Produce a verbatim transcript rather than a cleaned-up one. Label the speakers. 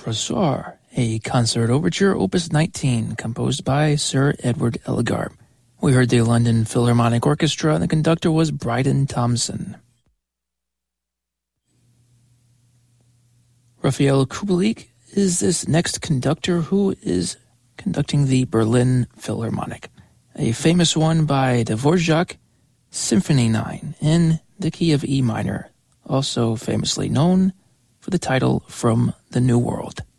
Speaker 1: Froissart, a concert overture, opus nineteen, composed by Sir Edward Elgar. We heard the London Philharmonic Orchestra, and the conductor was Bryden Thompson. Raphael Kubelik is this next conductor who is conducting the Berlin Philharmonic, a famous one by Dvorak, Symphony nine, in the key of E minor, also famously known for the title From the New World.